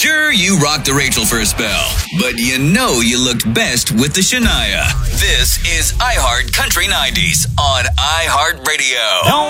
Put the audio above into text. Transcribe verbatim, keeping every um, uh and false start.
Sure, you rocked the Rachel for a spell, but you know you looked best with the Shania. This is iHeart Country nineties on iHeartRadio.